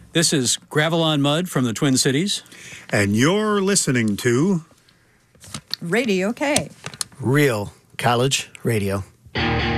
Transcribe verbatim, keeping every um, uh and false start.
This is Gravel on Mud from the Twin Cities. And you're listening to Radio K. Real college radio.